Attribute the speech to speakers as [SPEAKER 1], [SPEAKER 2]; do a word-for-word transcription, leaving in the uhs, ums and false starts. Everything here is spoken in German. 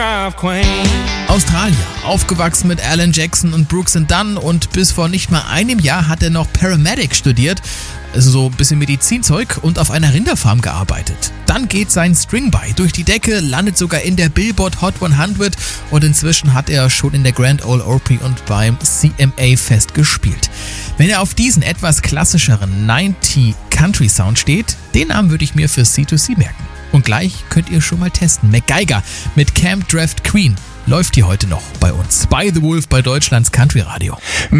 [SPEAKER 1] drive queen.
[SPEAKER 2] Australier, aufgewachsen mit Alan Jackson und Brooks and Dunn und bis vor nicht mal einem Jahr hat er noch Paramedic studiert, also so ein bisschen Medizinzeug und auf einer Rinderfarm gearbeitet. Dann geht sein String bei durch die Decke, landet sogar in der Billboard Hot hundert und inzwischen hat er schon in der Grand Ole Opry und beim C M A Fest gespielt. Wenn er auf diesen etwas klassischeren neunziger Country Sound steht, den Namen würde ich mir für C zwei C merken. Und gleich könnt ihr schon mal testen. MacGyver mit Camp Draft Queen läuft hier heute noch bei uns. By the Wolf bei Deutschlands Country Radio.